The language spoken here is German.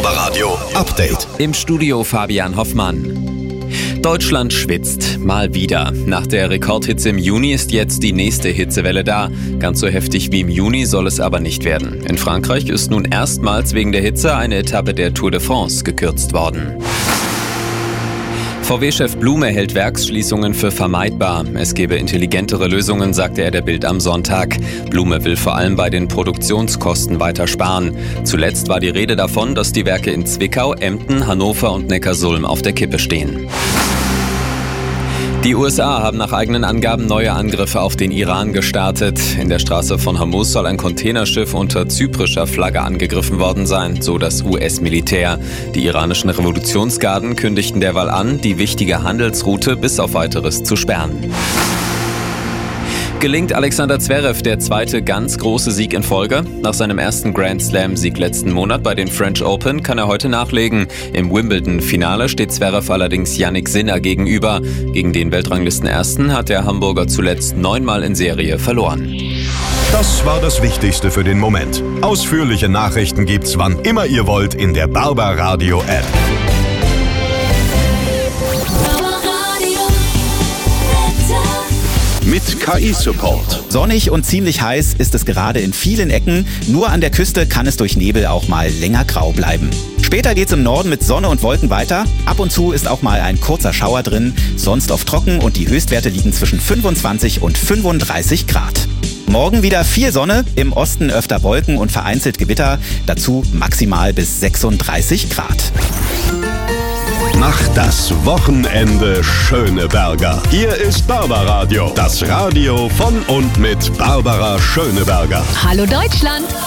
Barbaradio Update. Im Studio Fabian Hoffmann. Deutschland schwitzt. Mal wieder. Nach der Rekordhitze im Juni ist jetzt die nächste Hitzewelle da. Ganz so heftig wie im Juni soll es aber nicht werden. In Frankreich ist nun erstmals wegen der Hitze eine Etappe der Tour de France gekürzt worden. VW-Chef Blume hält Werksschließungen für vermeidbar. Es gebe intelligentere Lösungen, sagte er der Bild am Sonntag. Blume will vor allem bei den Produktionskosten weiter sparen. Zuletzt war die Rede davon, dass die Werke in Zwickau, Emden, Hannover und Neckarsulm auf der Kippe stehen. Die USA haben nach eigenen Angaben neue Angriffe auf den Iran gestartet. In der Straße von Hormuz soll ein Containerschiff unter zyprischer Flagge angegriffen worden sein, so das US-Militär. Die iranischen Revolutionsgarden kündigten derweil an, die wichtige Handelsroute bis auf Weiteres zu sperren. Gelingt Alexander Zverev der zweite ganz große Sieg in Folge? Nach seinem ersten Grand Slam-Sieg letzten Monat bei den French Open kann er heute nachlegen. Im Wimbledon-Finale steht Zverev allerdings Jannik Sinner gegenüber. Gegen den Weltranglistenersten hat der Hamburger zuletzt 9-mal in Serie verloren. Das war das Wichtigste für den Moment. Ausführliche Nachrichten gibt's wann immer ihr wollt in der Barbaradio App. Mit KI-Support. Sonnig und ziemlich heiß ist es gerade in vielen Ecken. Nur an der Küste kann es durch Nebel auch mal länger grau bleiben. Später geht's im Norden mit Sonne und Wolken weiter. Ab und zu ist auch mal ein kurzer Schauer drin. Sonst oft trocken und die Höchstwerte liegen zwischen 25 und 35 Grad. Morgen wieder viel Sonne, im Osten öfter Wolken und vereinzelt Gewitter. Dazu maximal bis 36 Grad. Macht das Wochenende Schöneberger. Hier ist Barbaradio, das Radio von und mit Barbara Schöneberger. Hallo Deutschland!